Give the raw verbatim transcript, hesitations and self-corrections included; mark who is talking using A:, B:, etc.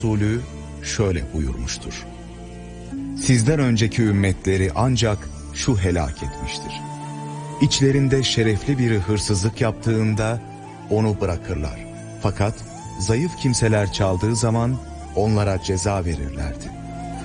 A: Resulü şöyle buyurmuştur: Sizden önceki ümmetleri ancak şu helak etmiştir: İçlerinde şerefli biri hırsızlık yaptığında onu bırakırlar. Fakat zayıf kimseler çaldığı zaman onlara ceza verirlerdi.